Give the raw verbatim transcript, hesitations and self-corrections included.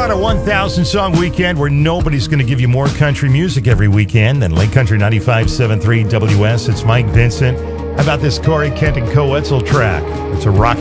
on a one thousand song weekend where nobody's going to give you more country music every weekend than Lake Country ninety-five point seven three W S. It's Mike Vincent. How about this Corey Kent and Co-Etzel track? It's a rock